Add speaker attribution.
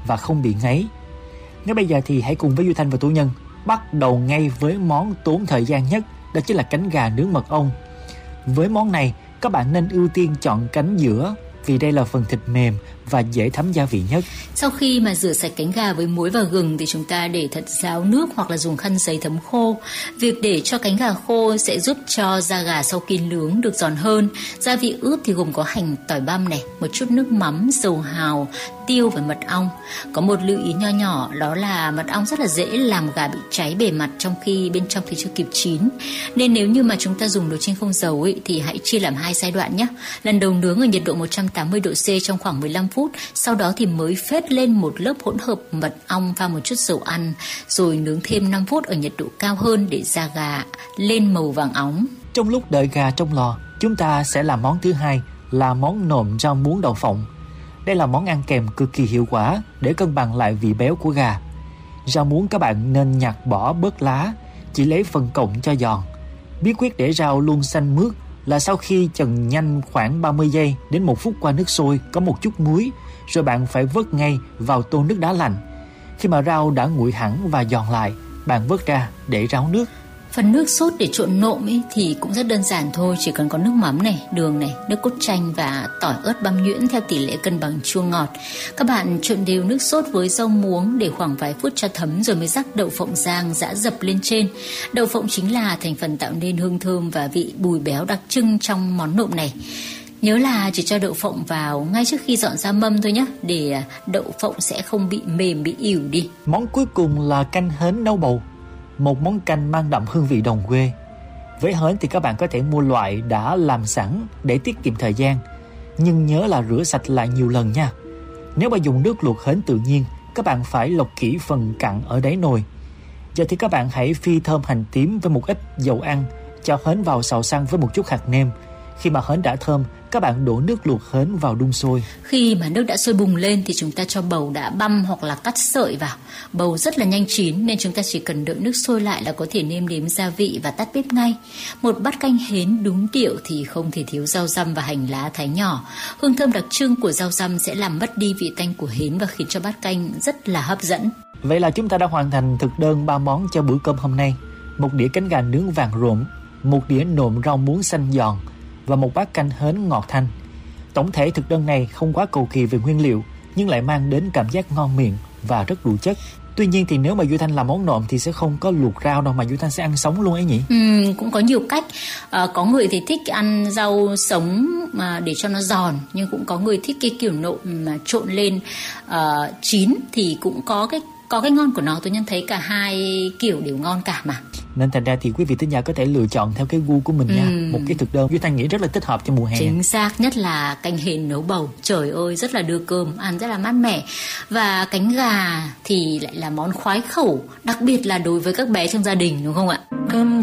Speaker 1: và không bị ngấy. Ngay bây giờ thì hãy cùng với Duy Thanh và Tú Nhân bắt đầu ngay với món tốn thời gian nhất, đó chính là cánh gà nướng mật ong. Với món này, các bạn nên ưu tiên chọn cánh giữa vì đây là phần thịt mềm và dễ thấm gia vị nhất.
Speaker 2: Sau khi mà rửa sạch cánh gà với muối và gừng thì chúng ta để thật ráo nước hoặc là dùng khăn giấy thấm khô. Việc để cho cánh gà khô sẽ giúp cho da gà sau khi nướng được giòn hơn. Gia vị ướp thì gồm có hành, tỏi băm này, một chút nước mắm, dầu hào, tiêu và mật ong. Có một lưu ý nho nhỏ, đó là mật ong rất là dễ làm gà bị cháy bề mặt trong khi bên trong thì chưa kịp chín. Nên nếu như mà chúng ta dùng nồi chiên không dầu thì hãy chia làm 2 giai đoạn nhé. Lần đầu nướng ở nhiệt độ 180 độ C trong khoảng 15 phút, sau đó thì mới phết lên một lớp hỗn hợp mật ong và một chút dầu ăn, rồi nướng thêm 5 phút ở nhiệt độ cao hơn để da gà lên màu vàng óng.
Speaker 1: Trong lúc đợi gà trong lò, chúng ta sẽ làm món thứ hai là món nộm rau muống đậu phộng. Đây là món ăn kèm cực kỳ hiệu quả để cân bằng lại vị béo của gà. Rau muống các bạn nên nhặt bỏ bớt lá, chỉ lấy phần cọng cho giòn. Bí quyết để rau luôn xanh mướt là sau khi chần nhanh khoảng 30 giây đến 1 phút qua nước sôi có một chút muối, rồi bạn phải vớt ngay vào tô nước đá lạnh. Khi mà rau đã nguội hẳn và giòn lại, bạn vớt ra để ráo nước.
Speaker 2: Phần nước sốt để trộn nộm thì cũng rất đơn giản thôi, chỉ cần có nước mắm này, đường này, nước cốt chanh và tỏi ớt băm nhuyễn theo tỷ lệ cân bằng chua ngọt. Các bạn trộn đều nước sốt với rau muống để khoảng vài phút cho thấm rồi mới rắc đậu phộng rang giã dập lên trên. Đậu phộng chính là thành phần tạo nên hương thơm và vị bùi béo đặc trưng trong món nộm này. Nhớ là chỉ cho đậu phộng vào ngay trước khi dọn ra mâm thôi nhé, để đậu phộng sẽ không bị mềm, bị ỉu đi.
Speaker 1: Món cuối cùng là canh hến nấu bầu, một món canh mang đậm hương vị đồng quê. Với hến thì các bạn có thể mua loại đã làm sẵn để tiết kiệm thời gian, nhưng nhớ là rửa sạch lại nhiều lần nha. Nếu mà dùng nước luộc hến tự nhiên, các bạn phải lọc kỹ phần cặn ở đáy nồi. Giờ thì các bạn hãy phi thơm hành tím với một ít dầu ăn, cho hến vào xào săn với một chút hạt nêm. Khi mà hến đã thơm, các bạn đổ nước luộc hến vào đun sôi.
Speaker 2: Khi mà nước đã sôi bùng lên thì chúng ta cho bầu đã băm hoặc là cắt sợi vào. Bầu rất là nhanh chín nên chúng ta chỉ cần đợi nước sôi lại là có thể nêm nếm gia vị và tắt bếp ngay. Một bát canh hến đúng điệu thì không thể thiếu rau răm và hành lá thái nhỏ. Hương thơm đặc trưng của rau răm sẽ làm mất đi vị tanh của hến và khiến cho bát canh rất là hấp dẫn.
Speaker 1: Vậy là chúng ta đã hoàn thành thực đơn 3 món cho bữa cơm hôm nay. Một đĩa cánh gà nướng vàng rộm, một đĩa nộm rau muống xanh giòn và một bát canh hến ngọt thanh. Tổng thể thực đơn này không quá cầu kỳ về nguyên liệu, nhưng lại mang đến cảm giác ngon miệng và rất đủ chất. Tuy nhiên thì nếu mà Duy Thanh làm món nộm thì sẽ không có luộc rau đâu, mà Duy Thanh sẽ ăn sống luôn ấy nhỉ?
Speaker 2: Cũng có nhiều cách. Có người thì thích ăn rau sống mà để cho nó giòn, nhưng cũng có người thích cái kiểu nộm mà trộn lên chín thì cũng có cái ngon của nó. Tôi nhận thấy cả hai kiểu đều ngon cả mà.
Speaker 1: Nên thành ra thì quý vị thính giả có thể lựa chọn theo cái gu của mình nha. Một cái thực đơn Duy Thanh nghĩ rất là thích hợp cho mùa hè.
Speaker 2: Chính xác, nhất là canh hến nấu bầu. Trời ơi, rất là đưa cơm, ăn rất là mát mẻ. Và cánh gà thì lại là món khoái khẩu, đặc biệt là đối với các bé trong gia đình, đúng không ạ?